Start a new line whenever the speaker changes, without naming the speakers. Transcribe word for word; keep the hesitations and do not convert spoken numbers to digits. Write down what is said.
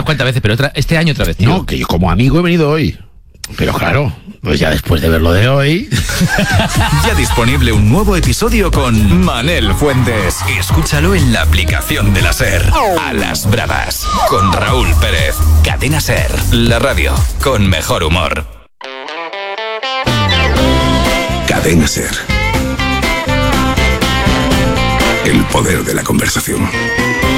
cuantas veces, pero otra, este año otra vez, tío.
No, que yo como amigo he venido hoy. Pero claro, pues ya después de ver lo de hoy...
Ya disponible un nuevo episodio con Manel Fuentes. Escúchalo en la aplicación de la SER. A las Bravas, con Raúl Pérez. Cadena SER, la radio con mejor humor.
Cadena SER. El poder de la conversación.